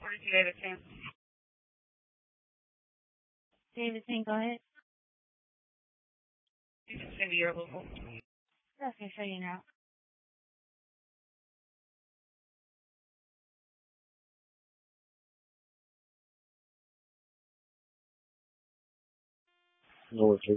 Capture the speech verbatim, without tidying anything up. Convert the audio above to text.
forty-two Davidson. Davidson, go ahead. You can send me your local. Okay, show you now. No, it's